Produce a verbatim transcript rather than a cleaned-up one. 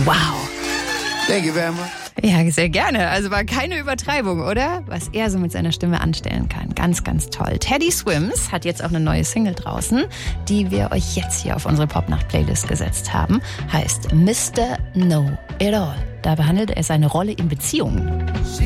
Wow. Thank you very much. Ja, sehr gerne. Also war keine Übertreibung, oder? Was er so mit seiner Stimme anstellen kann. Ganz, ganz toll. Teddy Swims hat jetzt auch eine neue Single draußen, die wir euch jetzt hier auf unsere Popnacht-Playlist gesetzt haben. Heißt Mister Know It All. Da behandelt er seine Rolle in Beziehungen.